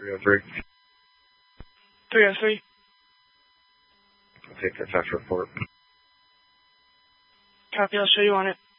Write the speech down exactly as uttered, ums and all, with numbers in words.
three oh three. three oh three. I'll take that fax report. Copy, I'll show you on it.